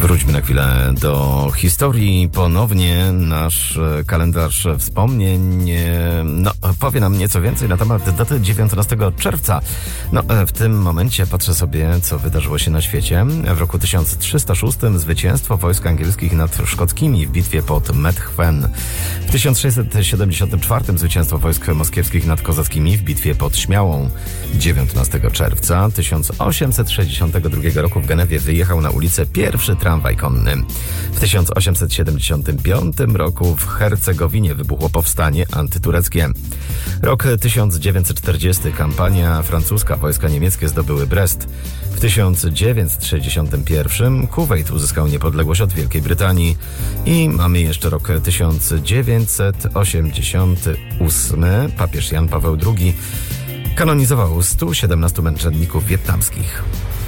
Wróćmy na chwilę do historii. Ponownie nasz kalendarz wspomnień powie nam nieco więcej na temat daty 19 czerwca. W tym momencie patrzę sobie, co wydarzyło się na świecie. W roku 1306 zwycięstwo wojsk angielskich nad szkockimi w bitwie pod Methven. W 1674 zwycięstwo wojsk moskiewskich nad kozackimi w bitwie pod Śmiałą. 19 czerwca 1862 roku w Genewie wyjechał na ulicę pierwszy tramwaj konny. W 1875 roku w Hercegowinie wybuchło powstanie antytureckie. Rok 1940. Kampania francuska, wojska niemieckie zdobyły Brest. W 1961 Kuwejt uzyskał niepodległość od Wielkiej Brytanii. I mamy jeszcze rok 1988. Papież Jan Paweł II kanonizował 117 męczenników wietnamskich.